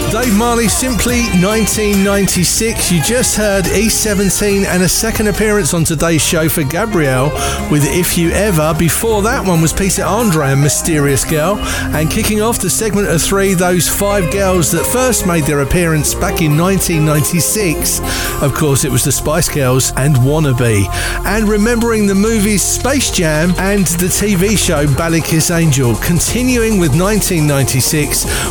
Dave Marley, Simply 1996. You just heard E17 and a second appearance on today's show for Gabrielle with If You Ever. Before that one was Peter Andre and Mysterious Girl. And kicking off the segment of 3, those 5 girls that first made their appearance back in 1996. Of course, it was the Spice Girls and Wannabe. And remembering the movies Space Jam and the TV show Ballet Kiss Angel. Continuing with 1996